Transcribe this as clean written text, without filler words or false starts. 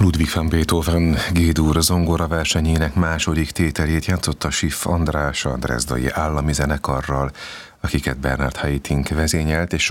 Ludwig van Beethoven G-dur zongora versenyének második tételét játszotta Schiff András a Dresdai Állami Zenekarral, akiket Bernhard Haitink vezényelt, és